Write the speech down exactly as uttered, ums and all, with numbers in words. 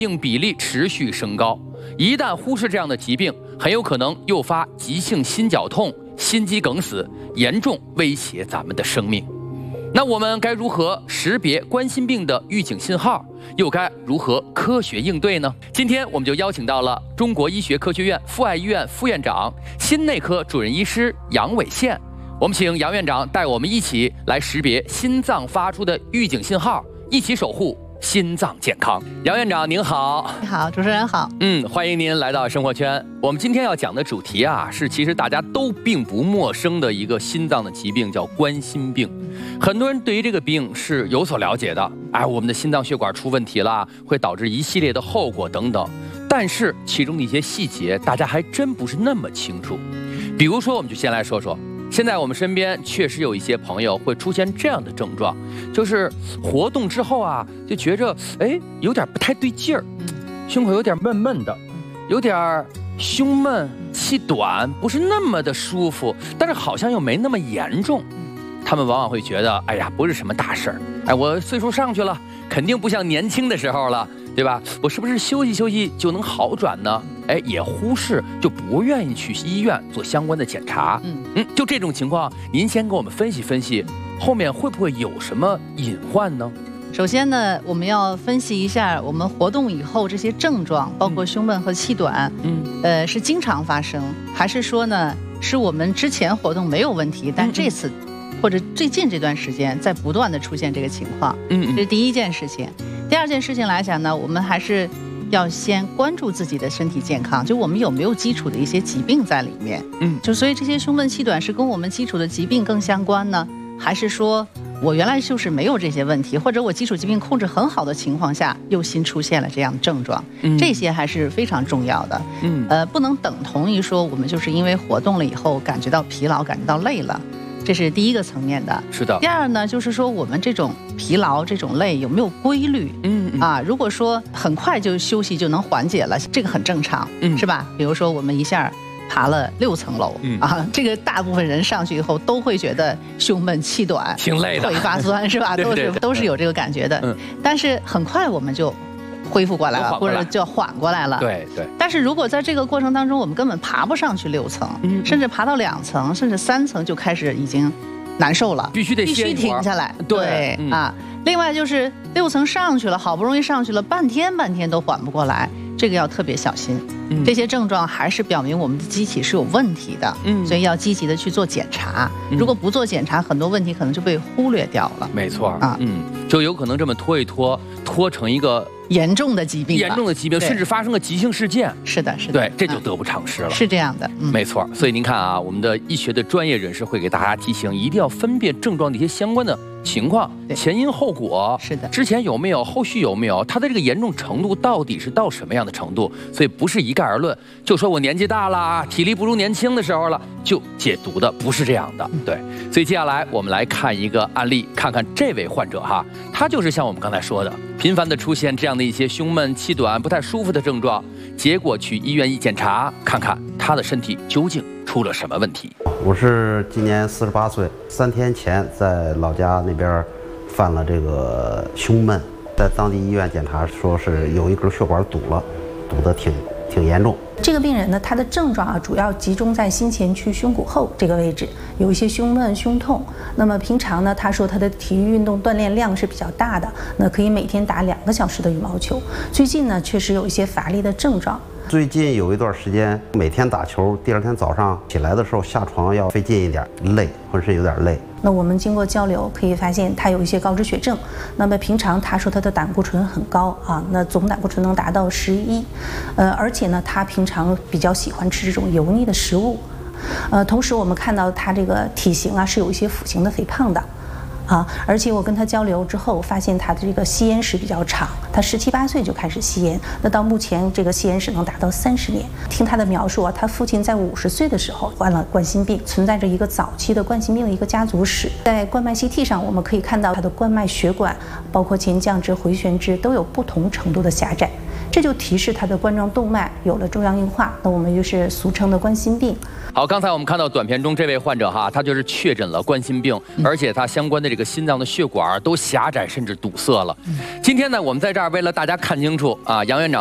病比例持续升高，一旦忽视这样的疾病，很有可能诱发急性心绞痛、心肌梗死，严重威胁咱们的生命。那我们该如何识别冠心病的预警信号？又该如何科学应对呢？今天我们就邀请到了中国医学科学院阜爱医院副院长、心内科主任医师杨伟宪。我们请杨院长带我们一起来识别心脏发出的预警信号，一起守护心脏健康。杨院长您好。 你好，主持人好。 嗯，欢迎您来到生活圈。我们今天要讲的主题啊，是其实大家都并不陌生的一个心脏的疾病，叫冠心病。很多人对于这个病是有所了解的，哎，我们的心脏血管出问题了，会导致一系列的后果等等。但是其中的一些细节，大家还真不是那么清楚。比如说，我们就先来说说。现在我们身边确实有一些朋友会出现这样的症状，就是活动之后啊，就觉着哎有点不太对劲儿，胸口有点闷闷的，有点胸闷气短，不是那么的舒服，但是好像又没那么严重。他们往往会觉得，哎呀，不是什么大事儿，哎，我岁数上去了，肯定不像年轻的时候了，对吧？我是不是休息休息就能好转呢？哎，也忽视，就不愿意去医院做相关的检查。嗯嗯，就这种情况，您先给我们分析分析，后面会不会有什么隐患呢？ 首先呢，我们要分析一下我们活动以后这些症状，包括胸闷和气短，嗯，呃，是经常发生，还是说呢，是我们之前活动没有问题，但这次或者最近这段时间在不断的出现这个情况？嗯，这是第一件事情。第二件事情来讲呢，我们还是要先关注自己的身体健康，就我们有没有基础的一些疾病在里面。嗯，就所以这些胸闷气短是跟我们基础的疾病更相关呢，还是说我原来就是没有这些问题，或者我基础疾病控制很好的情况下，又新出现了这样的症状？嗯，这些还是非常重要的。嗯，呃，不能等同于说我们就是因为活动了以后感觉到疲劳、感觉到累了。这是第一个层面的。 是的。 第二呢，就是说我们这种疲劳、这种累有没有规律？嗯啊，如果说很快就休息就能缓解了，这个很正常，嗯，是吧？比如说我们一下爬了六层楼，嗯啊，这个大部分人上去以后都会觉得胸闷气短、 挺累的， 腿发酸，是吧？都是都是有这个感觉的。嗯，但是很快我们就恢复过来了，或者就缓过来了。 对对。 但是如果在这个过程当中，我们根本爬不上去六层，嗯、甚至爬到两层，甚至三层就开始已经难受了， 必须得必须停下来。 对, 对、嗯、啊。另外就是六层上去了，好不容易上去了，半天半天都缓不过来，这个要特别小心。嗯、这些症状还是表明我们的机体是有问题的，嗯，所以要积极的去做检查。嗯、如果不做检查，很多问题可能就被忽略掉了。 没错啊，嗯，就有可能这么拖一拖，拖成一个严重的疾病， 严重的疾病，甚至发生个急性事件。 是的，是的， 对，这就得不偿失了。 是这样的， 嗯、没错。所以您看啊，我们的医学的专业人士会给大家提醒，一定要分辨症状的一些相关的情况，前因后果。 是的， 之前有没有，后续有没有，它的这个严重程度到底是到什么样的程度？所以不是一概而论，就说我年纪大了，体力不如年轻的时候了，就解读的不是这样的。对，所以接下来我们来看一个案例，看看这位患者哈，他就是像我们刚才说的，频繁的出现这样的一些胸闷、气短、不太舒服的症状，结果去医院一检查，看看他的身体究竟出了什么问题。 我是今年四十八岁，三天前在老家那边犯了这个胸闷，在当地医院检查说是有一根血管堵了，堵得挺挺严重。 这个病人呢，他的症状啊，主要集中在心前区胸骨后这个位置，有一些胸闷、胸痛。那么平常呢，他说他的体育运动锻炼量是比较大的，那可以每天打两个小时的羽毛球。最近呢，确实有一些乏力的症状。 最近有一段时间，每天打球，第二天早上起来的时候下床要费劲一点，累，浑身有点累。 那我们经过交流可以发现他有一些高脂血症，那么平常他说他的胆固醇很高啊，那总胆固醇能达到十一，呃，而且呢他平常比较喜欢吃这种油腻的食物，呃，同时我们看到他这个体型啊是有一些腹型的肥胖的。啊，而且我跟他交流之后，发现他的这个吸烟史比较长，他十七八岁就开始吸烟，那到目前这个吸烟史能达到三十年。听他的描述啊，他父亲在五十岁的时候患了冠心病，存在着一个早期的冠心病的一个家族史。在冠脉 C T 上，我们可以看到他的冠脉血管，包括前降支、回旋支都有不同程度的狭窄。 这就提示他的冠状动脉有了粥样硬化，那我们就是俗称的冠心病。 好，刚才我们看到短片中这位患者哈，他就是确诊了冠心病， 嗯、 而且他相关的这个心脏的血管都狭窄甚至堵塞了。嗯、今天呢，我们在这儿为了大家看清楚啊，杨院长。